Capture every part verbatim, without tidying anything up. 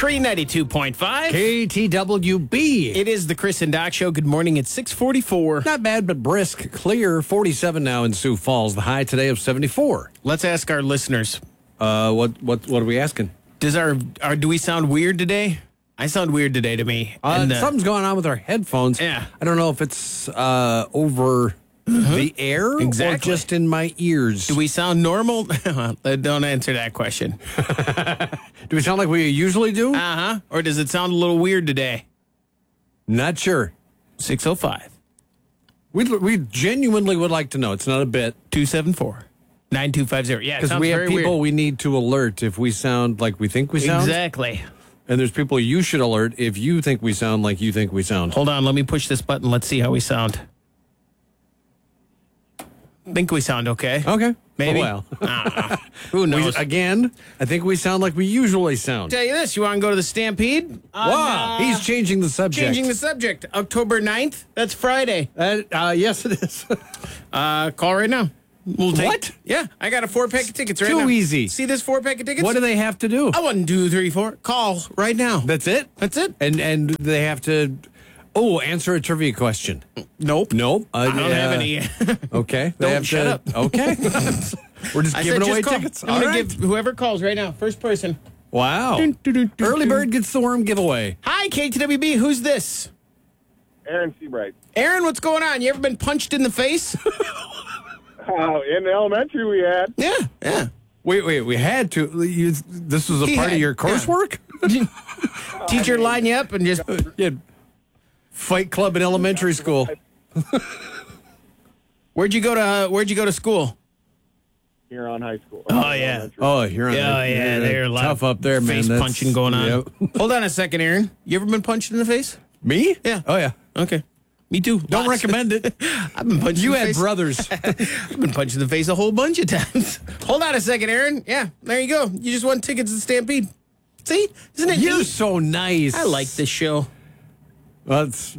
Country ninety-two point five. K T W B. It is the Chris and Doc Show. Good morning. It's six forty-four. Not bad, but brisk. Clear. forty-seven now in Sioux Falls. The high today of seventy-four. Let's ask our listeners. Uh, what what what are we asking? Does our, our do we sound weird today? I sound weird today to me. Uh, And, uh, something's going on with our headphones. Yeah. I don't know if it's uh, over the air Exactly. or just in my ears. do we sound normal? Don't answer that question. do we sound like we usually do? Uh huh. Or does it sound a little weird today? Not sure. six oh five, We we genuinely would like to know. It's not a bit. two seven four, nine two five zero. Yeah, it Because sounds we have very people weird. we need to alert if we sound like we think we sound. Exactly. And there's people you should alert if you think we sound like you think we sound. Hold on. Let me push this button. Let's see how we sound. Think we sound okay. Okay. Maybe. Oh, well. Uh, who We- knows? again, I think we sound like we usually sound. Tell you this, you want to go to the Stampede? On, Wow. uh, He's changing the subject. changing the subject. October ninth, that's Friday. Uh, uh, yes, it is. Uh, call right now. We'll take, What? Yeah, I got a four pack of tickets right Too now. easy. See this four pack of tickets? What do they have to do? I one, two, three, four. Call right now. That's it? That's it. And and they have to, oh, answer a trivia question. Nope. Nope. Uh, I don't uh, have any. Okay. They Don't have shut to, up. Okay. We're just I giving said away just call. tickets. I'm All going right. to give whoever calls right now. First person. Wow. Dun, dun, dun, dun, Early dun. bird gets the worm giveaway. Hi, K T W B. Who's this? Aaron Seabright. Aaron, what's going on? You ever been punched in the face? Oh, in elementary we had. Yeah, yeah. Wait, wait. We had to. You, this was a He part had- of your yeah. coursework? Teacher line you up and just. You had fight club in elementary school. Where'd you go to? Uh, where'd you go to school? Here on high school. Oh, yeah. Oh, you're on Yeah, the- yeah, you're they're a lot tough of up there, man. face That's- punching going on. Yep. Hold on a second, Aaron. You ever been punched in the face? Me? Yeah. Oh, yeah. Okay. Me too. Don't Lots. recommend it. I've been punched You in the had face. brothers. I've been punched in the face a whole bunch of times. Hold on a second, Aaron. Yeah, there you go. You just won tickets to the Stampede. See? Isn't it You're neat? so nice. I like this show. That's.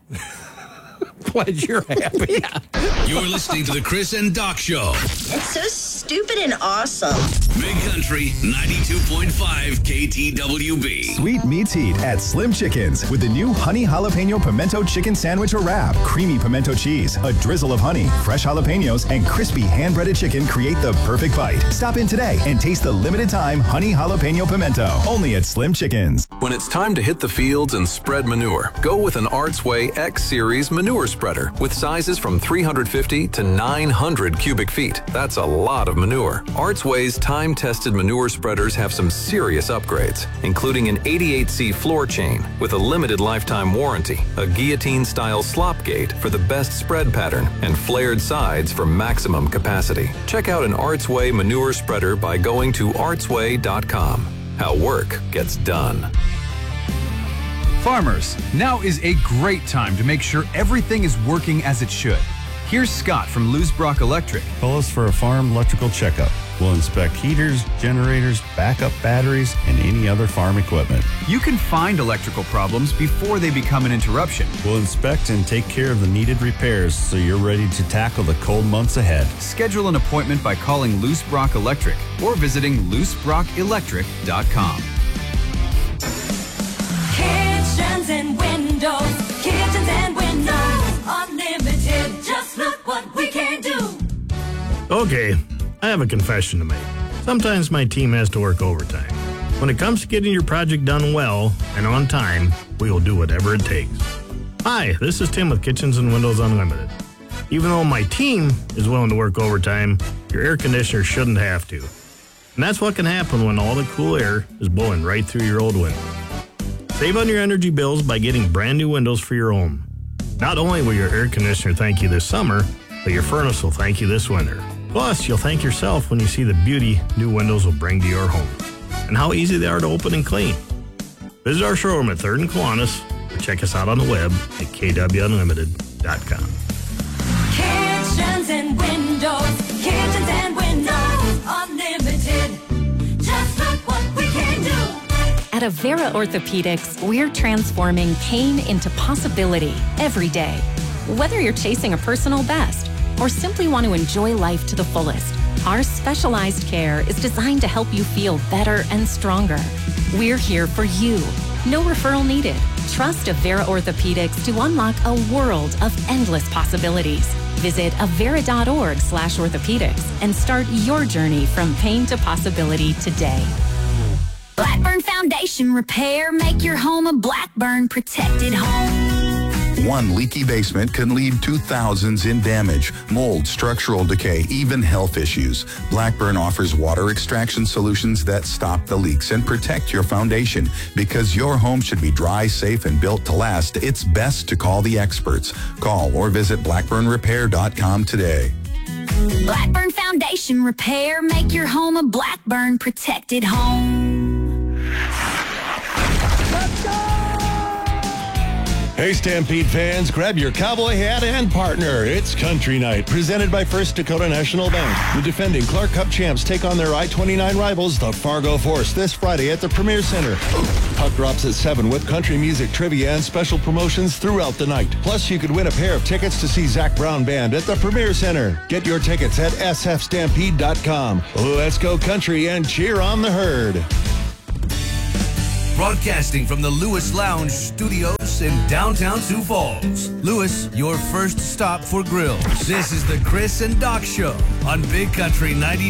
Glad you're happy. You're listening to the Chris and Doc Show. It's so stupid and awesome. Big Country ninety-two point five K T W B. Sweet meets heat at Slim Chickens with the new Honey Jalapeno Pimento Chicken Sandwich or Wrap. Creamy pimento cheese, a drizzle of honey, fresh jalapenos, and crispy hand-breaded chicken create the perfect bite. Stop in today and taste the limited time Honey Jalapeno Pimento. Only at Slim Chickens. When it's time to hit the fields and spread manure, go with an Arts Way X Series manure spreader with sizes from three hundred fifty to nine hundred cubic feet. That's a lot of manure. Arts Way's time-tested manure spreaders have some serious upgrades, including an eighty-eight C floor chain with a limited lifetime warranty, a guillotine-style slop gate for the best spread pattern, and flared sides for maximum capacity. Check out an Arts Way manure spreader by going to arts way dot com. How work gets done. Farmers, now is a great time to make sure everything is working as it should. Here's Scott from Lewsbrock Electric. Call us for a farm electrical checkup. We'll inspect heaters, generators, backup batteries, and any other farm equipment. You can find electrical problems before they become an interruption. We'll inspect and take care of the needed repairs so you're ready to tackle the cold months ahead. Schedule an appointment by calling Lewsbrock Electric or visiting lewsbrock electric dot com. Kitchens and windows, kitchens and windows, unlimited. Just look what we can do. Okay, I have a confession to make. Sometimes my team has to work overtime. When it comes to getting your project done well and on time, we will do whatever it takes. Hi, this is Tim with Kitchens and Windows Unlimited. Even though my team is willing to work overtime, your air conditioner shouldn't have to. And that's what can happen when all the cool air is blowing right through your old window. Save on your energy bills by getting brand new windows for your home. Not only will your air conditioner thank you this summer, but your furnace will thank you this winter. Plus, you'll thank yourself when you see the beauty new windows will bring to your home and how easy they are to open and clean. Visit our showroom at third and Kiwanis or check us out on the web at k w unlimited dot com. Kitchens and windows, kitchens and windows, unlimited. Just look what we can do. At Avera Orthopedics, we're transforming pain into possibility every day. Whether you're chasing a personal best or simply want to enjoy life to the fullest, our specialized care is designed to help you feel better and stronger. We're here for you. No referral needed. Trust Avera Orthopedics to unlock a world of endless possibilities. Visit avera.org slash orthopedics and start your journey from pain to possibility today. Blackburn Foundation Repair. Make your home a Blackburn protected home. One leaky basement can lead to thousands in damage, mold, structural decay, even health issues. Blackburn offers water extraction solutions that stop the leaks and protect your foundation. Because your home should be dry, safe, and built to last, it's best to call the experts. Call or visit blackburn repair dot com today. Blackburn Foundation Repair. Make your home a Blackburn protected home. Let's go! Hey, Stampede fans, grab your cowboy hat and partner. It's Country Night, presented by First Dakota National Bank. The defending Clark Cup champs take on their I twenty-nine rivals, the Fargo Force, this Friday at the Premier Center. Puck drops at seven with country music, trivia, and special promotions throughout the night. Plus, you could win a pair of tickets to see Zach Brown Band at the Premier Center. Get your tickets at s f stampede dot com. Let's go country and cheer on the herd. Broadcasting from the Lewis Lounge Studios in downtown Sioux Falls. Lewis, your first stop for grills. This is the Chris and Doc Show on Big Country ninety-two.